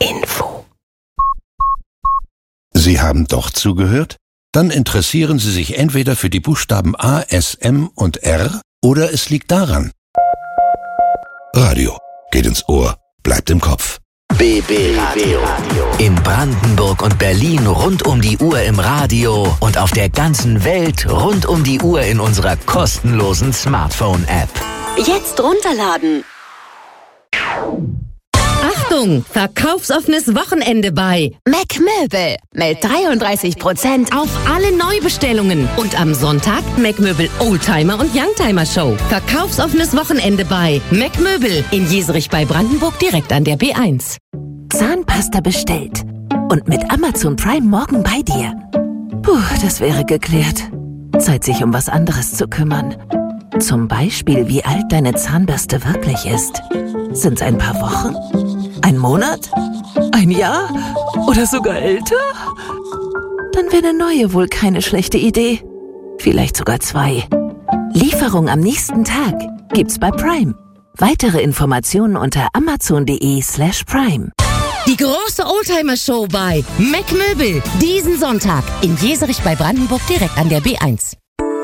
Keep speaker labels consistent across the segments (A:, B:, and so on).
A: Info.
B: Sie haben doch zugehört? Dann interessieren Sie sich entweder für die Buchstaben A, S, M und R oder es liegt daran. Radio geht ins Ohr, bleibt im Kopf.
A: BB Radio. In Brandenburg und Berlin rund um die Uhr im Radio und auf der ganzen Welt rund um die Uhr in unserer kostenlosen Smartphone-App.
C: Jetzt runterladen.
D: Achtung, verkaufsoffenes Wochenende bei
C: Mac Möbel mit 33%
D: auf alle Neubestellungen. Und am Sonntag Mac Möbel Oldtimer und Youngtimer Show. Verkaufsoffenes Wochenende bei Mac Möbel in Jeserich bei Brandenburg direkt an der B1.
C: Zahnpasta bestellt und mit Amazon Prime morgen bei dir. Puh, das wäre geklärt. Zeit, sich um was anderes zu kümmern. Zum Beispiel, wie alt deine Zahnbürste wirklich ist. Sind's ein paar Wochen? Ein Monat? Ein Jahr? Oder sogar älter? Dann wäre eine neue wohl keine schlechte Idee. Vielleicht sogar 2. Lieferung am nächsten Tag gibt's bei Prime. Weitere Informationen unter amazon.de/prime.
D: Die große Oldtimer-Show bei Mac Möbel. Diesen Sonntag in Jeserich bei Brandenburg direkt an der B1.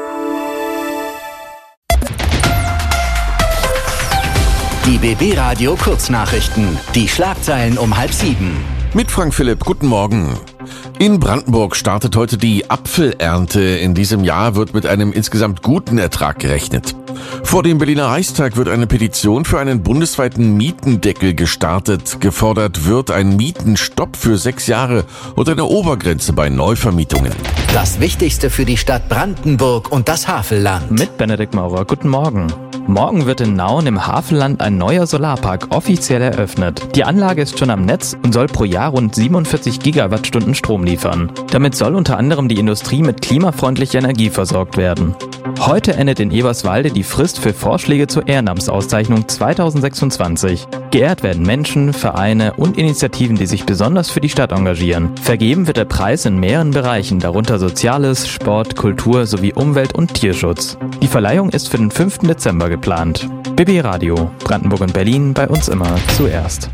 A: Die BB Radio Kurznachrichten. Die Schlagzeilen um 6:30.
E: Mit Frank Philipp, guten Morgen. In Brandenburg startet heute die Apfelernte. In diesem Jahr wird mit einem insgesamt guten Ertrag gerechnet. Vor dem Berliner Reichstag wird eine Petition für einen bundesweiten Mietendeckel gestartet. Gefordert wird ein Mietenstopp für 6 Jahre und eine Obergrenze bei Neuvermietungen.
A: Das Wichtigste für die Stadt Brandenburg und das Havelland.
F: Mit Benedikt Maurer, guten Morgen. Morgen wird in Nauen im Havelland ein neuer Solarpark offiziell eröffnet. Die Anlage ist schon am Netz und soll pro Jahr rund 47 Gigawattstunden Strom liefern. Damit soll unter anderem die Industrie mit klimafreundlicher Energie versorgt werden. Heute endet in Eberswalde die Frist für Vorschläge zur Ehrenamtsauszeichnung 2026. Geehrt werden Menschen, Vereine und Initiativen, die sich besonders für die Stadt engagieren. Vergeben wird der Preis in mehreren Bereichen, darunter Soziales, Sport, Kultur sowie Umwelt- und Tierschutz. Die Verleihung ist für den 5. Dezember geplant. BB Radio, Brandenburg und Berlin, bei uns immer zuerst.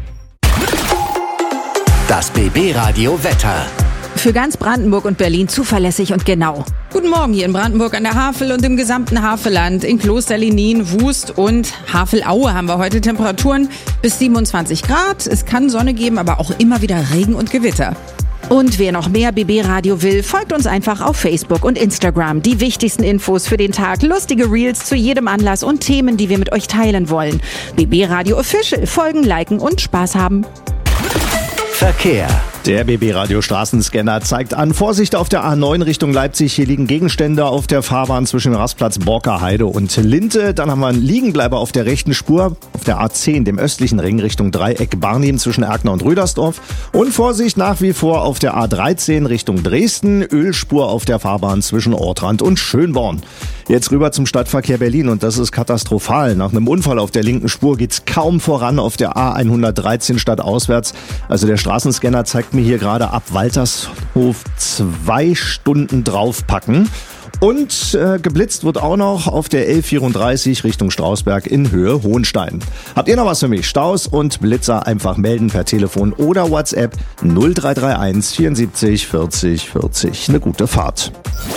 A: Das BB Radio Wetter.
G: Für ganz Brandenburg und Berlin zuverlässig und genau. Guten Morgen hier in Brandenburg an der Havel und im gesamten Havelland. In Klosterlinin, Wust und Havelaue haben wir heute Temperaturen bis 27 Grad. Es kann Sonne geben, aber auch immer wieder Regen und Gewitter. Und wer noch mehr BB-Radio will, folgt uns einfach auf Facebook und Instagram. Die wichtigsten Infos für den Tag, lustige Reels zu jedem Anlass und Themen, die wir mit euch teilen wollen. BB-Radio Official, folgen, liken und Spaß haben.
A: Verkehr.
H: Der BB-Radio Straßenscanner zeigt an, Vorsicht auf der A9 Richtung Leipzig. Hier liegen Gegenstände auf der Fahrbahn zwischen Rastplatz Borker-Heide und Linte. Dann haben wir einen Liegenbleiber auf der rechten Spur auf der A10, dem östlichen Ring Richtung Dreieck Barnim zwischen Erkner und Rüdersdorf. Und Vorsicht nach wie vor auf der A13 Richtung Dresden. Ölspur auf der Fahrbahn zwischen Ortrand und Schönborn. Jetzt rüber zum Stadtverkehr Berlin und das ist katastrophal. Nach einem Unfall auf der linken Spur geht's kaum voran auf der A113 stadtauswärts. Also der Straßenscanner zeigt mir hier gerade ab Waltershof 2 Stunden draufpacken. Und geblitzt wird auch noch auf der L34 Richtung Strausberg in Höhe Hohenstein. Habt ihr noch was für mich? Staus und Blitzer einfach melden per Telefon oder WhatsApp 0331 74 40 40. Eine gute Fahrt.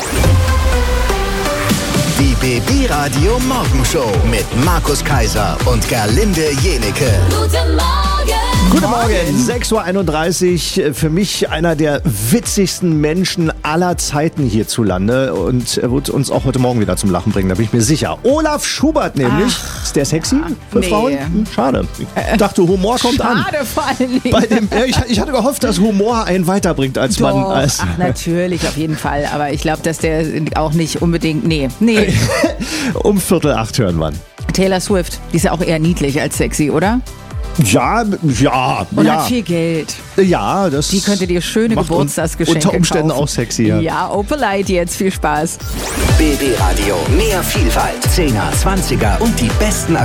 A: Die BB Radio Morgenshow mit Markus Kaiser und Gerlinde Jenecke.
C: Guten Morgen.
H: Guten Morgen, 6.31 Uhr. Für mich einer der witzigsten Menschen aller Zeiten hierzulande. Und er wird uns auch heute Morgen wieder zum Lachen bringen, da bin ich mir sicher. Olaf Schubert nämlich. Ist der sexy für Frauen? Schade. Ich dachte, Humor kommt an.
G: Schade vor allen Dingen.
H: Ich hatte gehofft, dass Humor einen weiterbringt als
G: Doch,
H: man.
G: ach, natürlich, auf jeden Fall. Aber ich glaube, dass der auch nicht unbedingt, nee.
H: Um 7:45 hören wir.
G: Taylor Swift, die ist ja auch eher niedlich als sexy, oder?
H: Ja.
G: Und hat viel Geld.
H: Ja, das
G: Die könnte dir schöne
H: macht
G: Geburtstagsgeschenke
H: unter Umständen
G: kaufen.
H: auch sexy.
G: Ja, Opelite jetzt. Viel Spaß.
A: BB Radio, mehr Vielfalt, 10er, 20er und die besten